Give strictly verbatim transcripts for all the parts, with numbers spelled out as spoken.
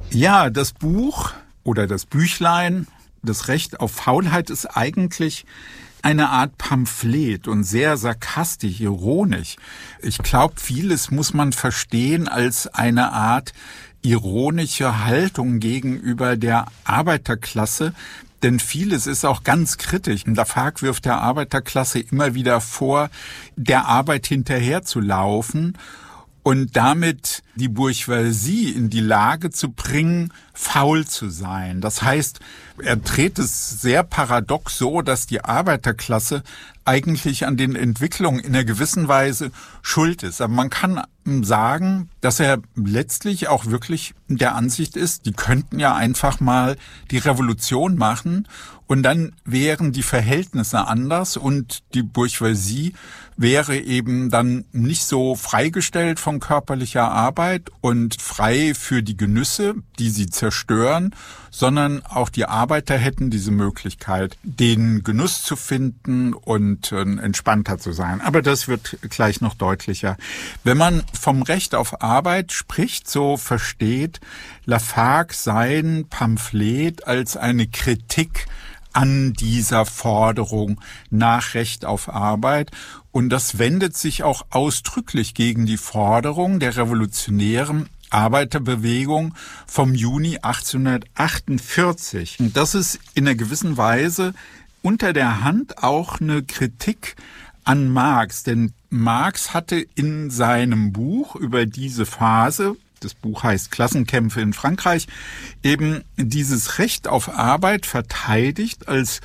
Ja, das Buch oder das Büchlein, das Recht auf Faulheit, ist eigentlich eine Art Pamphlet und sehr sarkastisch, ironisch. Ich glaube, vieles muss man verstehen als eine Art ironische Haltung gegenüber der Arbeiterklasse, denn vieles ist auch ganz kritisch. Lafargue wirft der Arbeiterklasse immer wieder vor, der Arbeit hinterherzulaufen und damit die Bourgeoisie in die Lage zu bringen, faul zu sein. Das heißt, er dreht es sehr paradox so, dass die Arbeiterklasse eigentlich an den Entwicklungen in einer gewissen Weise schuld ist. Aber man kann sagen, dass er letztlich auch wirklich der Ansicht ist, die könnten ja einfach mal die Revolution machen und dann wären die Verhältnisse anders und die Bourgeoisie wäre eben dann nicht so freigestellt von körperlicher Arbeit und frei für die Genüsse, die sie zerstören, sondern auch die Arbeiter hätten diese Möglichkeit, den Genuss zu finden und äh, entspannter zu sein. Aber das wird gleich noch deutlicher. Wenn man vom Recht auf Arbeit spricht, so versteht Lafargue sein Pamphlet als eine Kritik an dieser Forderung nach Recht auf Arbeit. Und das wendet sich auch ausdrücklich gegen die Forderung der revolutionären Arbeiterbewegung vom Juni achtzehnhundertachtundvierzig. Und das ist in einer gewissen Weise unter der Hand auch eine Kritik an Marx. Denn Marx hatte in seinem Buch über diese Phase, das Buch heißt Klassenkämpfe in Frankreich, eben dieses Recht auf Arbeit verteidigt als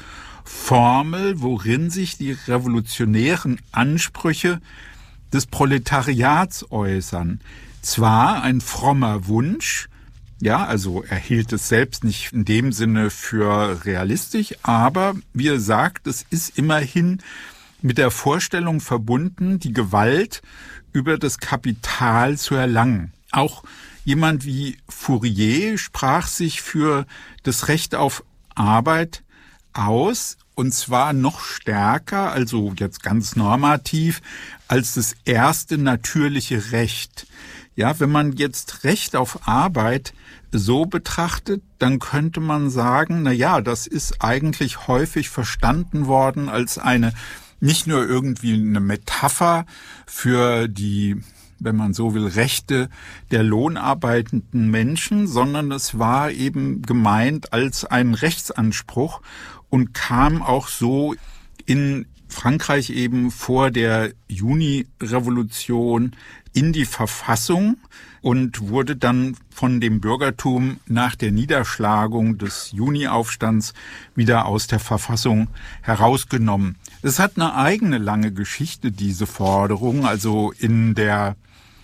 Formel, worin sich die revolutionären Ansprüche des Proletariats äußern. Zwar ein frommer Wunsch, ja, also er hielt es selbst nicht in dem Sinne für realistisch, aber wie er sagt, es ist immerhin mit der Vorstellung verbunden, die Gewalt über das Kapital zu erlangen. Auch jemand wie Fourier sprach sich für das Recht auf Arbeit aus, und zwar noch stärker, also jetzt ganz normativ, als das erste natürliche Recht. Ja, wenn man jetzt Recht auf Arbeit so betrachtet, dann könnte man sagen, na ja, das ist eigentlich häufig verstanden worden als eine, nicht nur irgendwie eine Metapher für die, wenn man so will, Rechte der lohnarbeitenden Menschen, sondern es war eben gemeint als ein Rechtsanspruch und kam auch so in Frankreich eben vor der Juni-Revolution in die Verfassung und wurde dann von dem Bürgertum nach der Niederschlagung des Juni-Aufstands wieder aus der Verfassung herausgenommen. Es hat eine eigene lange Geschichte, diese Forderung. Also in der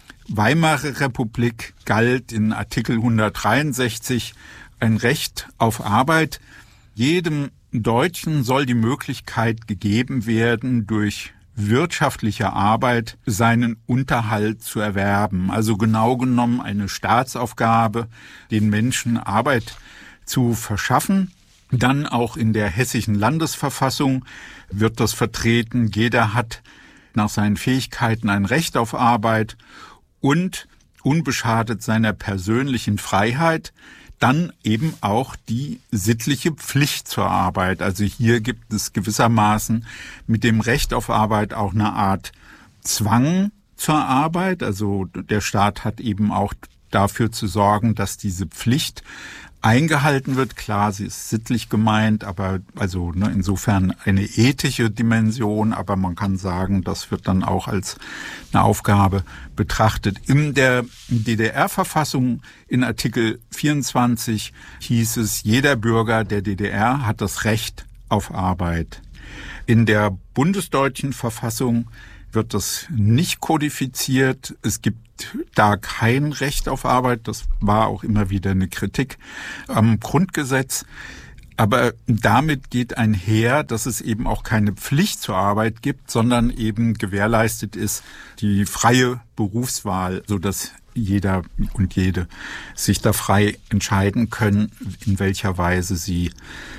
Weimarer Republik galt in Artikel hundertdreiundsechzig ein Recht auf Arbeit. Jedem Deutschen soll die Möglichkeit gegeben werden, durch wirtschaftliche Arbeit seinen Unterhalt zu erwerben. Also genau genommen eine Staatsaufgabe, den Menschen Arbeit zu verschaffen. Dann auch in der hessischen Landesverfassung wird das vertreten. Jeder hat nach seinen Fähigkeiten ein Recht auf Arbeit und unbeschadet seiner persönlichen Freiheit dann eben auch die sittliche Pflicht zur Arbeit. Also hier gibt es gewissermaßen mit dem Recht auf Arbeit auch eine Art Zwang zur Arbeit. Also der Staat hat eben auch dafür zu sorgen, dass diese Pflicht eingehalten wird. Klar, sie ist sittlich gemeint, aber also ne, insofern eine ethische Dimension, aber man kann sagen, das wird dann auch als eine Aufgabe betrachtet. In der D D R-Verfassung in Artikel vierundzwanzig hieß es, jeder Bürger der D D R hat das Recht auf Arbeit. In der bundesdeutschen Verfassung wird das nicht kodifiziert. Es gibt da kein Recht auf Arbeit. Das war auch immer wieder eine Kritik am Grundgesetz. Aber damit geht einher, dass es eben auch keine Pflicht zur Arbeit gibt, sondern eben gewährleistet ist die freie Berufswahl, sodass jeder und jede sich da frei entscheiden können, in welcher Weise sie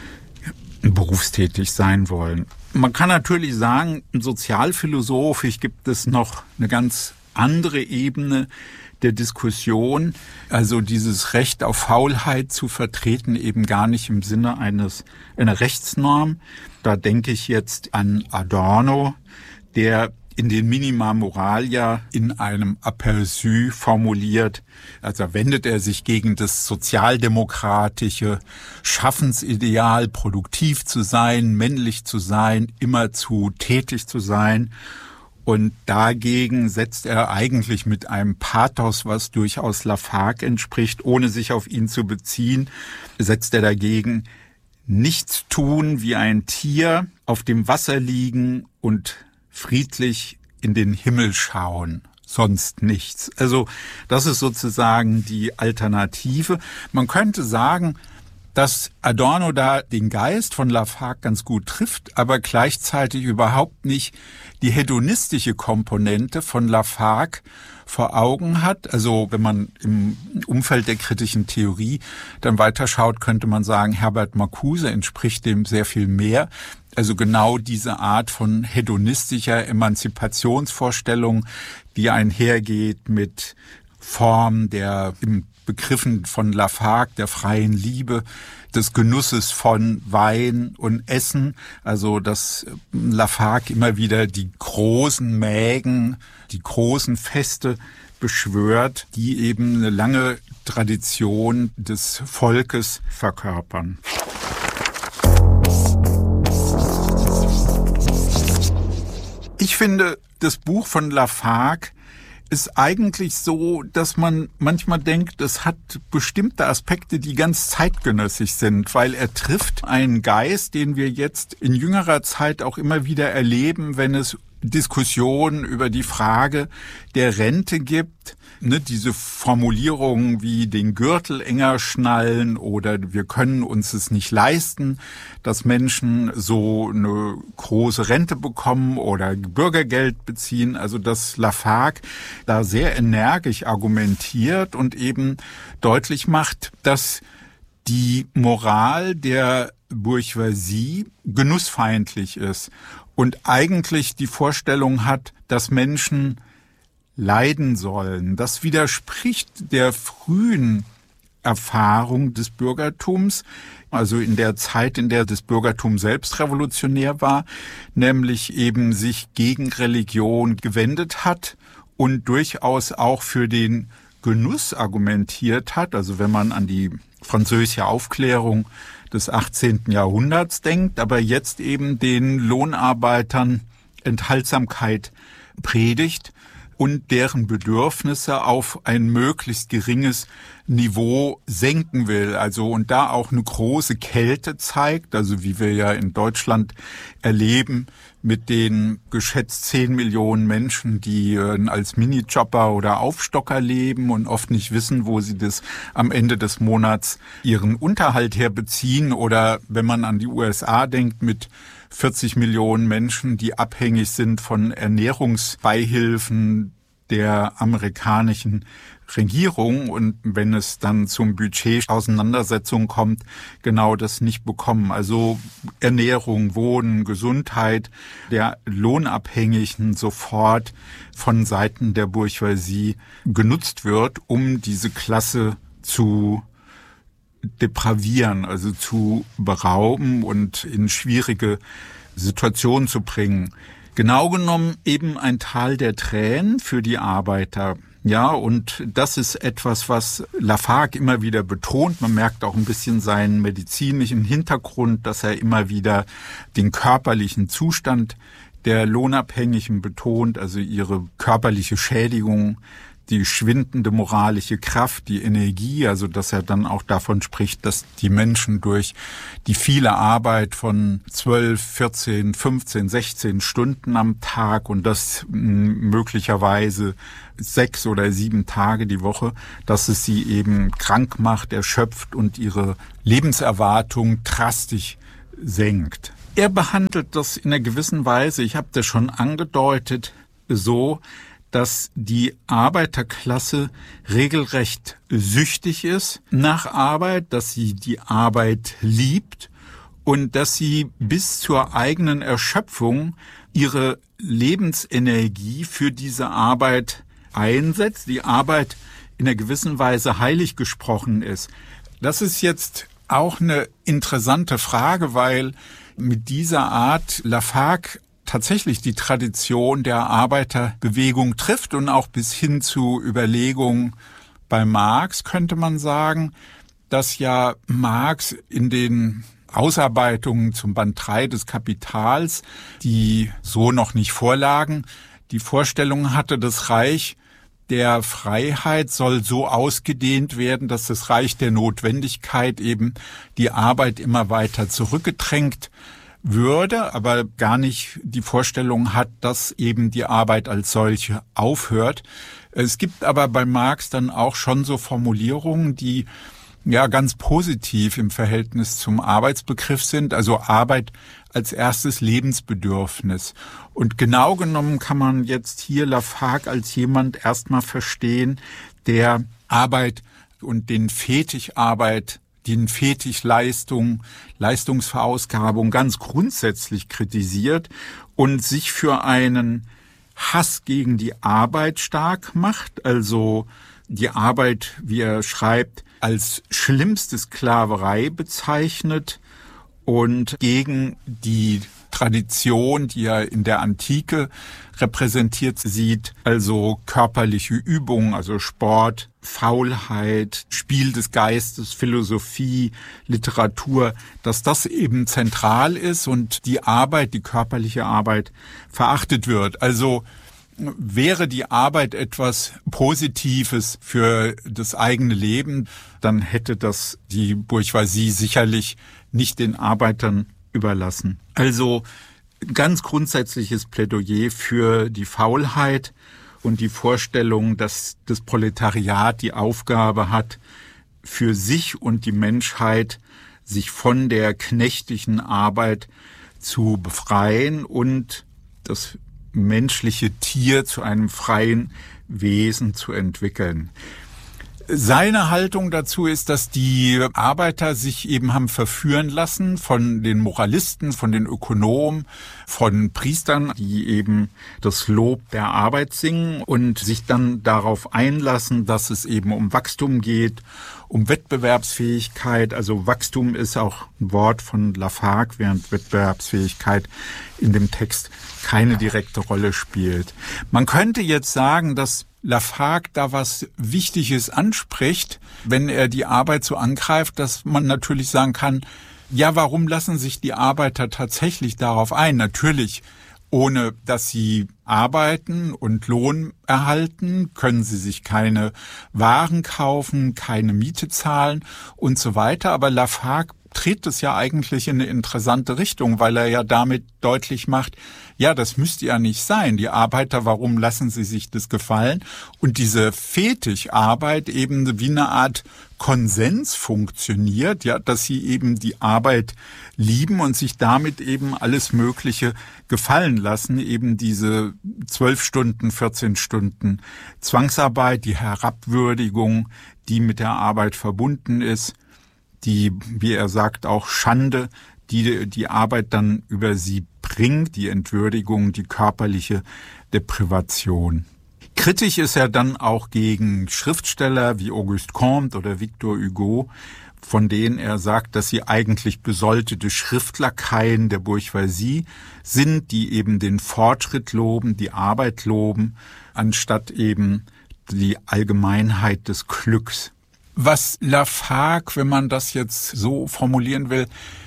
berufstätig sein wollen. Man kann natürlich sagen, sozialphilosophisch gibt es noch eine ganz andere Ebene, der Diskussion, also dieses Recht auf Faulheit zu vertreten, eben gar nicht im Sinne eines einer Rechtsnorm. Da denke ich jetzt an Adorno, der in den Minima Moralia in einem Aperçu formuliert, also wendet er sich gegen das sozialdemokratische Schaffensideal, produktiv zu sein, männlich zu sein, immerzu tätig zu sein. Und dagegen setzt er eigentlich mit einem Pathos, was durchaus Lafargue entspricht, ohne sich auf ihn zu beziehen, setzt er dagegen: nichts tun wie ein Tier, auf dem Wasser liegen und friedlich in den Himmel schauen, sonst nichts. Also das ist sozusagen die Alternative. Man könnte sagen, dass Adorno da den Geist von Lafargue ganz gut trifft, aber gleichzeitig überhaupt nicht die hedonistische Komponente von Lafargue vor Augen hat. Also wenn man im Umfeld der kritischen Theorie dann weiterschaut, könnte man sagen, Herbert Marcuse entspricht dem sehr viel mehr. Also genau diese Art von hedonistischer Emanzipationsvorstellung, die einhergeht mit Form der im Begriffen von Lafargue, der freien Liebe, des Genusses von Wein und Essen. Also dass Lafargue immer wieder die großen Mägen, die großen Feste beschwört, die eben eine lange Tradition des Volkes verkörpern. Ich finde, das Buch von Lafargue ist eigentlich so, dass man manchmal denkt, es hat bestimmte Aspekte, die ganz zeitgenössisch sind, weil er trifft einen Geist, den wir jetzt in jüngerer Zeit auch immer wieder erleben, wenn es Diskussionen über die Frage der Rente gibt. Ne, diese Formulierungen wie den Gürtel enger schnallen oder wir können uns es nicht leisten, dass Menschen so eine große Rente bekommen oder Bürgergeld beziehen. Also dass Lafargue da sehr energisch argumentiert und eben deutlich macht, dass die Moral der Bourgeoisie genussfeindlich ist und eigentlich die Vorstellung hat, dass Menschen leiden sollen. Das widerspricht der frühen Erfahrung des Bürgertums, also in der Zeit, in der das Bürgertum selbst revolutionär war, nämlich eben sich gegen Religion gewendet hat und durchaus auch für den Genuss argumentiert hat. Also wenn man an die französische Aufklärung des achtzehnten Jahrhunderts denkt, aber jetzt eben den Lohnarbeitern Enthaltsamkeit predigt und deren Bedürfnisse auf ein möglichst geringes Niveau senken will. Also und da auch eine große Kälte zeigt, also wie wir ja in Deutschland erleben mit den geschätzt zehn Millionen Menschen, die äh, als Minijobber oder Aufstocker leben und oft nicht wissen, wo sie das am Ende des Monats ihren Unterhalt herbeziehen. Oder wenn man an die U S A denkt mit vierzig Millionen Menschen, die abhängig sind von Ernährungsbeihilfen der amerikanischen Regierung und wenn es dann zum Budget-Auseinandersetzung kommt, genau das nicht bekommen. Also Ernährung, Wohnen, Gesundheit der Lohnabhängigen sofort von Seiten der Bourgeoisie genutzt wird, um diese Klasse zu depravieren, also zu berauben und in schwierige Situationen zu bringen. Genau genommen eben ein Tal der Tränen für die Arbeiter. Ja, und das ist etwas, was Lafargue immer wieder betont. Man merkt auch ein bisschen seinen medizinischen Hintergrund, dass er immer wieder den körperlichen Zustand der Lohnabhängigen betont, also ihre körperliche Schädigung, die schwindende moralische Kraft, die Energie, also dass er dann auch davon spricht, dass die Menschen durch die viele Arbeit von zwölf, vierzehn, fünfzehn, sechzehn Stunden am Tag und das möglicherweise sechs oder sieben Tage die Woche, dass es sie eben krank macht, erschöpft und ihre Lebenserwartung drastisch senkt. Er behandelt das in einer gewissen Weise, ich habe das schon angedeutet, so, dass die Arbeiterklasse regelrecht süchtig ist nach Arbeit, dass sie die Arbeit liebt und dass sie bis zur eigenen Erschöpfung ihre Lebensenergie für diese Arbeit einsetzt. Die Arbeit in einer gewissen Weise heilig gesprochen ist. Das ist jetzt auch eine interessante Frage, weil mit dieser Art Lafargue tatsächlich die Tradition der Arbeiterbewegung trifft und auch bis hin zu Überlegungen bei Marx könnte man sagen, dass ja Marx in den Ausarbeitungen zum Band drei des Kapitals, die so noch nicht vorlagen, die Vorstellung hatte, das Reich der Freiheit soll so ausgedehnt werden, dass das Reich der Notwendigkeit eben die Arbeit immer weiter zurückgedrängt würde, aber gar nicht die Vorstellung hat, dass eben die Arbeit als solche aufhört. Es gibt aber bei Marx dann auch schon so Formulierungen, die ja ganz positiv im Verhältnis zum Arbeitsbegriff sind, also Arbeit als erstes Lebensbedürfnis. Und genau genommen kann man jetzt hier Lafargue als jemand erstmal verstehen, der Arbeit und den Fetigarbeit, den Fetigleistung, Leistungsverausgabung ganz grundsätzlich kritisiert und sich für einen Hass gegen die Arbeit stark macht, also die Arbeit, wie er schreibt, als schlimmste Sklaverei bezeichnet und gegen die Tradition, die er in der Antike repräsentiert sieht, also körperliche Übung, also Sport, Faulheit, Spiel des Geistes, Philosophie, Literatur, dass das eben zentral ist und die Arbeit, die körperliche Arbeit verachtet wird. Also wäre die Arbeit etwas Positives für das eigene Leben, dann hätte das die Bourgeoisie sicherlich nicht den Arbeitern überlassen. Also ganz grundsätzliches Plädoyer für die Faulheit und die Vorstellung, dass das Proletariat die Aufgabe hat, für sich und die Menschheit sich von der knechtlichen Arbeit zu befreien und das menschliche Tier zu einem freien Wesen zu entwickeln. Seine Haltung dazu ist, dass die Arbeiter sich eben haben verführen lassen von den Moralisten, von den Ökonomen, von Priestern, die eben das Lob der Arbeit singen und sich dann darauf einlassen, dass es eben um Wachstum geht, um Wettbewerbsfähigkeit. Also Wachstum ist auch ein Wort von Lafargue, während Wettbewerbsfähigkeit in dem Text keine direkte Rolle spielt. Man könnte jetzt sagen, dass Lafargue da was Wichtiges anspricht, wenn er die Arbeit so angreift, dass man natürlich sagen kann, ja, warum lassen sich die Arbeiter tatsächlich darauf ein? Natürlich, ohne dass sie arbeiten und Lohn erhalten, können sie sich keine Waren kaufen, keine Miete zahlen und so weiter. Aber Lafargue dreht es ja eigentlich in eine interessante Richtung, weil er ja damit deutlich macht, ja, das müsste ja nicht sein. Die Arbeiter, warum lassen sie sich das gefallen? Und diese Fetigarbeit eben wie eine Art Konsens funktioniert, ja, dass sie eben die Arbeit lieben und sich damit eben alles Mögliche gefallen lassen, eben diese zwölf Stunden, vierzehn Stunden Zwangsarbeit, die Herabwürdigung, die mit der Arbeit verbunden ist, die, wie er sagt, auch Schande, die die Arbeit dann über sie bringt, die Entwürdigung, die körperliche Deprivation. Kritisch ist er dann auch gegen Schriftsteller wie Auguste Comte oder Victor Hugo, von denen er sagt, dass sie eigentlich besoldete Schriftlakaien der Bourgeoisie sind, die eben den Fortschritt loben, die Arbeit loben, anstatt eben die Allgemeinheit des Glücks. Was Lafargue, wenn man das jetzt so formulieren will,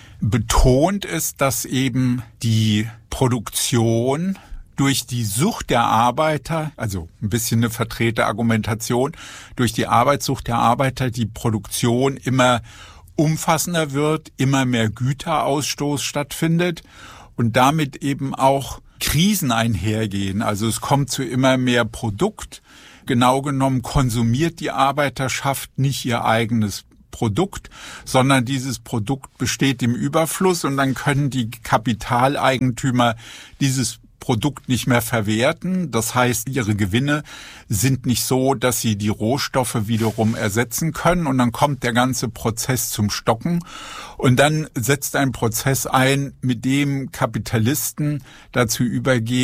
betont ist, dass eben die Produktion durch die Sucht der Arbeiter, also ein bisschen eine verdrehte Argumentation, durch die Arbeitssucht der Arbeiter die Produktion immer umfassender wird, immer mehr Güterausstoß stattfindet und damit eben auch Krisen einhergehen. Also es kommt zu immer mehr Produkt. Genau genommen konsumiert die Arbeiterschaft nicht ihr eigenes Produkt, sondern dieses Produkt besteht im Überfluss und dann können die Kapitaleigentümer dieses Produkt nicht mehr verwerten. Das heißt, ihre Gewinne sind nicht so, dass sie die Rohstoffe wiederum ersetzen können und dann kommt der ganze Prozess zum Stocken und dann setzt ein Prozess ein, mit dem Kapitalisten dazu übergehen,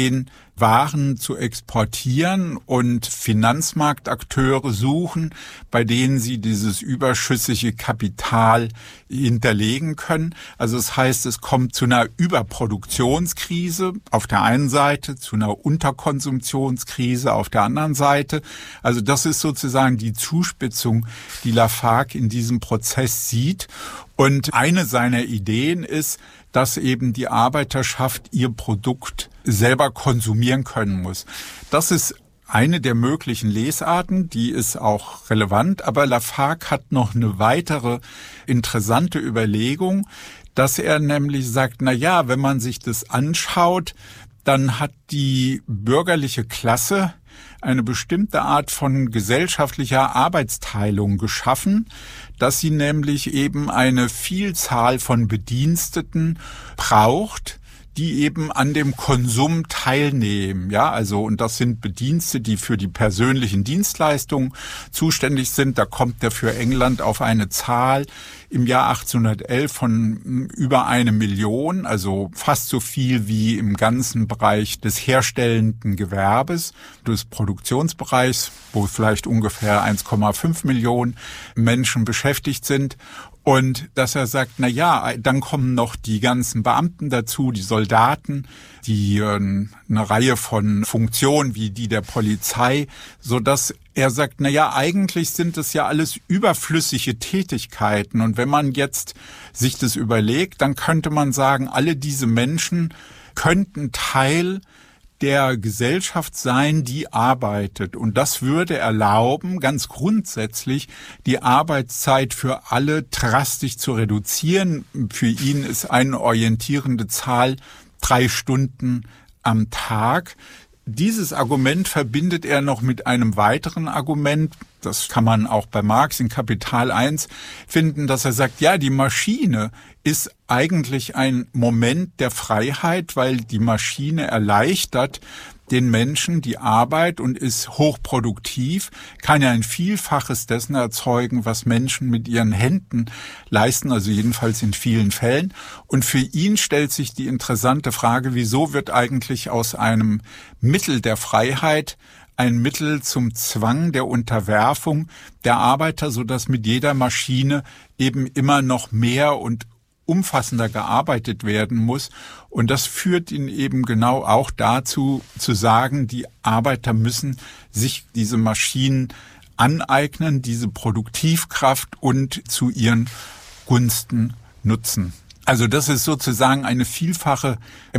Waren zu exportieren und Finanzmarktakteure suchen, bei denen sie dieses überschüssige Kapital hinterlegen können. Also das heißt, es kommt zu einer Überproduktionskrise auf der einen Seite, zu einer Unterkonsumptionskrise auf der anderen Seite. Also das ist sozusagen die Zuspitzung, die Lafargue in diesem Prozess sieht. Und eine seiner Ideen ist, dass eben die Arbeiterschaft ihr Produkt selber konsumieren können muss. Das ist eine der möglichen Lesarten, die ist auch relevant, aber Lafargue hat noch eine weitere interessante Überlegung, dass er nämlich sagt, na ja, wenn man sich das anschaut, dann hat die bürgerliche Klasse eine bestimmte Art von gesellschaftlicher Arbeitsteilung geschaffen, dass sie nämlich eben eine Vielzahl von Bediensteten braucht, die eben an dem Konsum teilnehmen, ja, also, und das sind Bedienstete, die für die persönlichen Dienstleistungen zuständig sind. Da kommt er für England auf eine Zahl im Jahr achtzehnhundertelf von über eine Million, also fast so viel wie im ganzen Bereich des herstellenden Gewerbes, des Produktionsbereichs, wo vielleicht ungefähr eins Komma fünf Millionen Menschen beschäftigt sind. Und dass er sagt, na ja, dann kommen noch die ganzen Beamten dazu, die Soldaten, die äh, eine Reihe von Funktionen wie die der Polizei, so dass er sagt, na ja, eigentlich sind es ja alles überflüssige Tätigkeiten. Und wenn man jetzt sich das überlegt, dann könnte man sagen, alle diese Menschen könnten Teil der Gesellschaft sein, die arbeitet. Und das würde erlauben, ganz grundsätzlich die Arbeitszeit für alle drastisch zu reduzieren. Für ihn ist eine orientierende Zahl drei Stunden am Tag. Dieses Argument verbindet er noch mit einem weiteren Argument, das kann man auch bei Marx in Kapital eins finden, dass er sagt, ja, die Maschine ist eigentlich ein Moment der Freiheit, weil die Maschine erleichtert den Menschen die Arbeit und ist hochproduktiv, kann ja ein Vielfaches dessen erzeugen, was Menschen mit ihren Händen leisten, also jedenfalls in vielen Fällen. Und für ihn stellt sich die interessante Frage, wieso wird eigentlich aus einem Mittel der Freiheit ein Mittel zum Zwang der Unterwerfung der Arbeiter, sodass mit jeder Maschine eben immer noch mehr und umfassender gearbeitet werden muss. Und das führt ihn eben genau auch dazu, zu sagen, die Arbeiter müssen sich diese Maschinen aneignen, diese Produktivkraft und zu ihren Gunsten nutzen. Also das ist sozusagen eine vielfache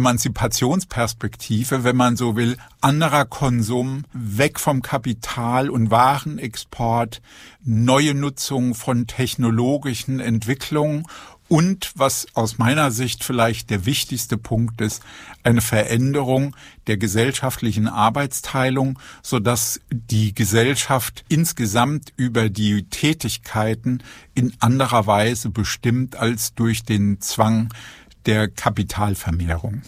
Emanzipationsperspektive, wenn man so will, anderer Konsum, weg vom Kapital- und Warenexport, neue Nutzung von technologischen Entwicklungen und, was aus meiner Sicht vielleicht der wichtigste Punkt ist, eine Veränderung der gesellschaftlichen Arbeitsteilung, sodass die Gesellschaft insgesamt über die Tätigkeiten in anderer Weise bestimmt als durch den Zwang der Kapitalvermehrung.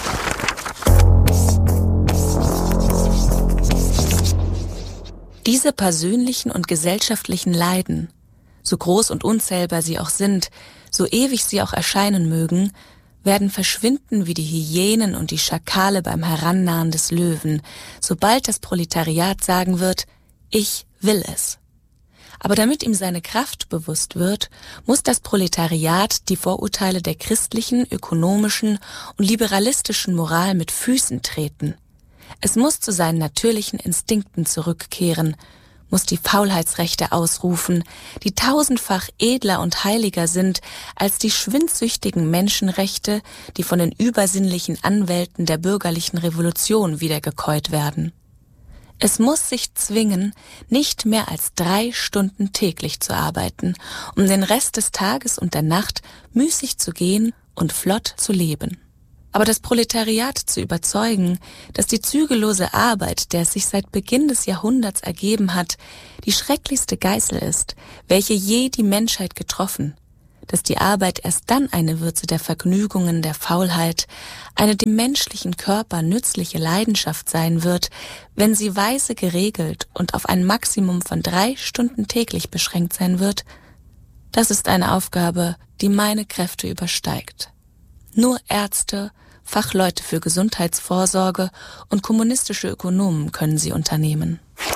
Diese persönlichen und gesellschaftlichen Leiden, so groß und unzählbar sie auch sind, so ewig sie auch erscheinen mögen, werden verschwinden wie die Hyänen und die Schakale beim Herannahen des Löwen, sobald das Proletariat sagen wird, ich will es. Aber damit ihm seine Kraft bewusst wird, muss das Proletariat die Vorurteile der christlichen, ökonomischen und liberalistischen Moral mit Füßen treten. Es muss zu seinen natürlichen Instinkten zurückkehren, muss die Faulheitsrechte ausrufen, die tausendfach edler und heiliger sind als die schwindsüchtigen Menschenrechte, die von den übersinnlichen Anwälten der bürgerlichen Revolution wiedergekäut werden. Es muss sich zwingen, nicht mehr als drei Stunden täglich zu arbeiten, um den Rest des Tages und der Nacht müßig zu gehen und flott zu leben. Aber das Proletariat zu überzeugen, dass die zügellose Arbeit, der es sich seit Beginn des Jahrhunderts ergeben hat, die schrecklichste Geißel ist, welche je die Menschheit getroffen, dass die Arbeit erst dann eine Würze der Vergnügungen, der Faulheit, eine dem menschlichen Körper nützliche Leidenschaft sein wird, wenn sie weise geregelt und auf ein Maximum von drei Stunden täglich beschränkt sein wird, das ist eine Aufgabe, die meine Kräfte übersteigt. Nur Ärzte, Fachleute für Gesundheitsvorsorge und kommunistische Ökonomen können sie unternehmen.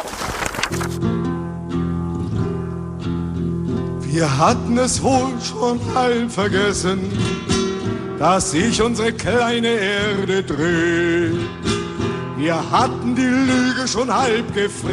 Wir hatten es wohl schon halb vergessen, dass sich unsere kleine Erde dreht. Wir hatten die Lüge schon halb gefressen.